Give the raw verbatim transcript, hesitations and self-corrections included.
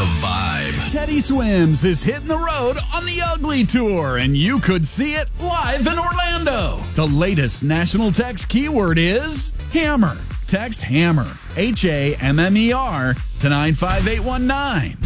Vibe. Teddy Swims is hitting the road on the Ugly Tour, and you could see it live in Orlando. The latest national text keyword is hammer. Text HAMMER, H A M M E R, to nine five eight one nine.